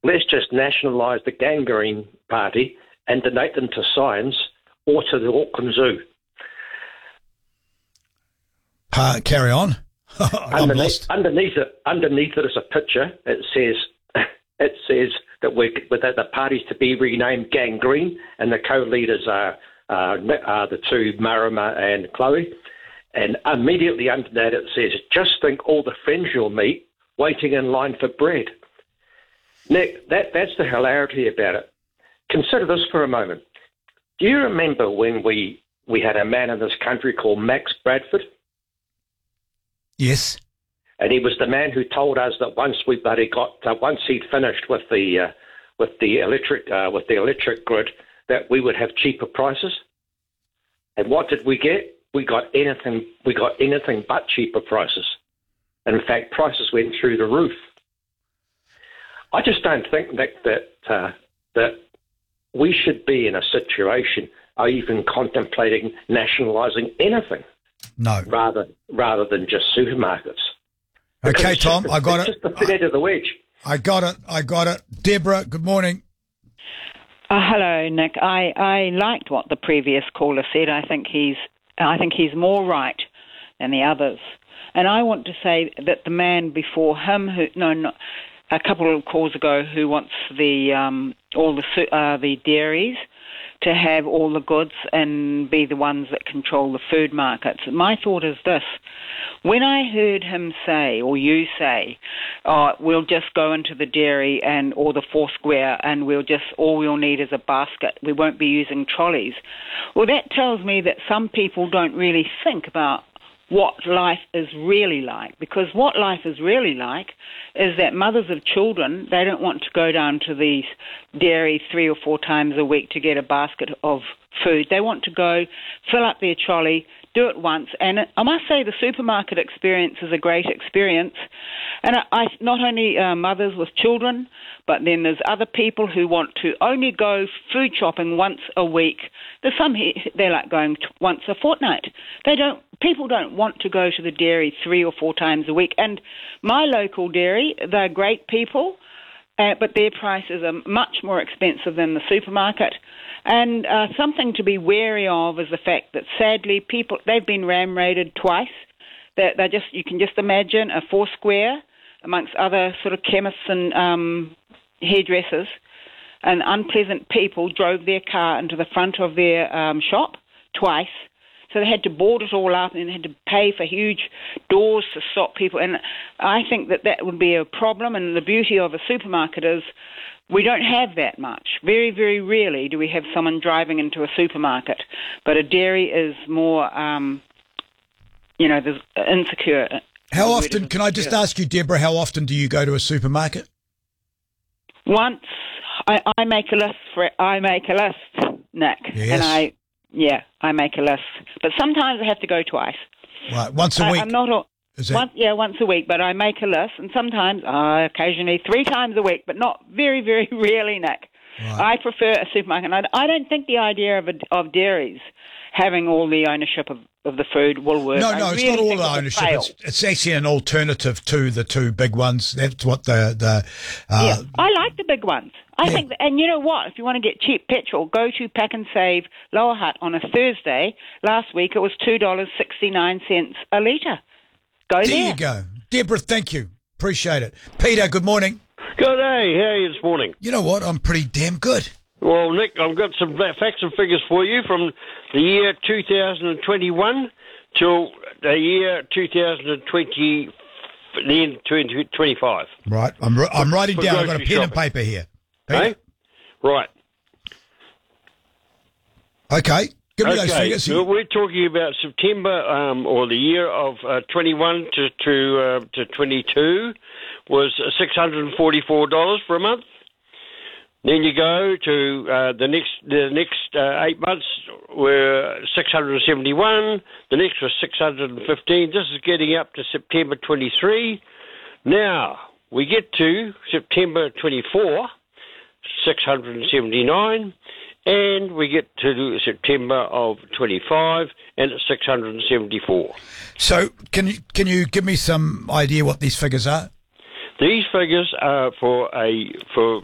let's just nationalise the Gangrene Party and donate them to science or to the Auckland Zoo. Carry on. I'm lost. Underneath it is a picture. It says that the party's to be renamed Gangrene, and the co-leaders are the two, Marama and Chloe. And immediately under that it says, just think all the friends you'll meet waiting in line for bread. Nick, that's the hilarity about it. Consider this for a moment. Do you remember when we had a man in this country called Max Bradford? Yes. And he was the man who told us that once he'd finished with the electric grid, that we would have cheaper prices. And what did we get? We got anything but cheaper prices. And in fact, prices went through the roof. I just don't think, Nick, that we should be in a situation of even contemplating nationalising anything. No. Rather than just supermarkets. Okay, Tom, I got it. Just the thin end of the wedge. I got it. Deborah, good morning. Hello, Nick. I liked what the previous caller said. I think he's more right than the others. And I want to say that the man before him, a couple of calls ago, who wants all the dairies to have all the goods and be the ones that control the food markets. My thought is this. When I heard him say, or you say, we'll just go into the dairy or the Foursquare and all we'll need is a basket, we won't be using trolleys. Well, that tells me that some people don't really think about what life is really like, because what life is really like is that mothers of children, they don't want to go down to the dairy 3 or 4 times a week to get a basket of food. They want to go, fill up their trolley, do it once. And I must say the supermarket experience is a great experience. And I not only mothers with children, but then there's other people who want to only go food shopping once a week. There's some here, they like going once a fortnight. People don't want to go to the dairy 3 or 4 times a week. And my local dairy, they're great people, but their prices are much more expensive than the supermarket. And something to be wary of is the fact that sadly they've been ram-raided twice. You can just imagine a Foursquare amongst other sort of chemists and hairdressers, and unpleasant people drove their car into the front of their shop twice. So they had to board it all up and had to pay for huge doors to stop people. And I think that would be a problem. And the beauty of a supermarket is we don't have that much. Very, very rarely do we have someone driving into a supermarket. But a dairy is more, there's insecure. How often, can I just ask you, Deborah, how often do you go to a supermarket? Once. I make a list, Nick. Yes. And I make a list. But sometimes I have to go twice. Right, once a week? I'm not... once a week, but I make a list, and sometimes, occasionally 3 times a week, but not very, very rarely, Nick. Right. I prefer a supermarket. I don't think the idea of dairies having all the ownership of the food will work. No, it's not all the ownership. It's actually an alternative to the 2 big ones. That's what I like the big ones. I think, and you know what? If you want to get cheap petrol, go to Pack and Save Lower Hutt on a Thursday. Last week it was $2.69 a litre. Go there. There you go. Deborah, thank you. Appreciate it. Peter, good morning. Good day. How are you this morning? You know what? I'm pretty damn good. Well, Nick, I've got some facts and figures for you from the year 2021 till the year 2020, the end 2025. Right. I'm writing down. I've got a pen and paper here. Hey? Right. Okay. Give me those figures. So we're talking about September, or the year of 21 to 22 was $644 for a month. Then you go to the next 8 months were 671. The next was 615. This is getting up to September 23. Now we get to September 24, 679. And we get to September of 25, and it's 674. So can you give me some idea what these figures are? These figures are for